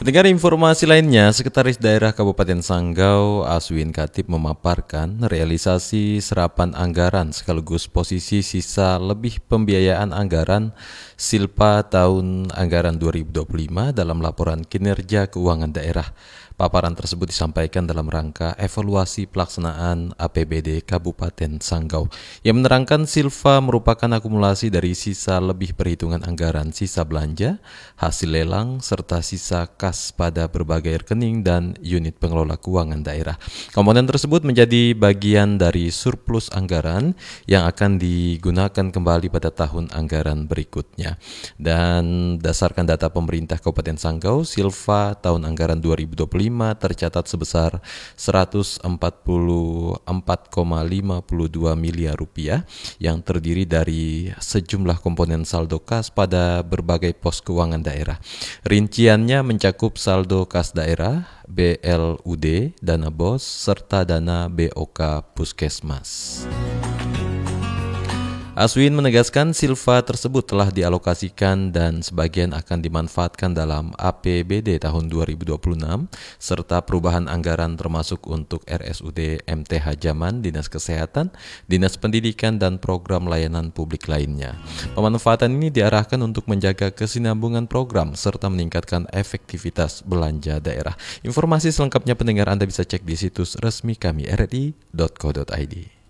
Pendengar informasi lainnya, Sekretaris Daerah Kabupaten Sanggau, Aswin Khatib memaparkan realisasi serapan anggaran sekaligus posisi sisa lebih pembiayaan anggaran Silpa tahun anggaran 2025 dalam laporan kinerja keuangan daerah. Paparan tersebut disampaikan dalam rangka evaluasi pelaksanaan APBD Kabupaten Sanggau yang menerangkan Silpa merupakan akumulasi dari sisa lebih perhitungan anggaran sisa belanja, hasil lelang, serta sisa kas pada berbagai rekening dan unit pengelola keuangan daerah. Komponen tersebut menjadi bagian dari surplus anggaran yang akan digunakan kembali pada tahun anggaran berikutnya. Dan berdasarkan data pemerintah Kabupaten Sanggau, Silpa tahun anggaran 2025 tercatat sebesar 144,52 miliar rupiah yang terdiri dari sejumlah komponen saldo kas pada berbagai pos keuangan daerah. Rinciannya mencakup saldo kas daerah, BLUD, dana BOS, serta dana BOK Puskesmas. Aswin menegaskan Silpa tersebut telah dialokasikan dan sebagian akan dimanfaatkan dalam APBD tahun 2026 serta perubahan anggaran termasuk untuk RSUD MTH Zaman, Dinas Kesehatan, Dinas Pendidikan dan program layanan publik lainnya. Pemanfaatan ini diarahkan untuk menjaga kesinambungan program serta meningkatkan efektivitas belanja daerah. Informasi selengkapnya pendengar Anda bisa cek di situs resmi kami rri.co.id.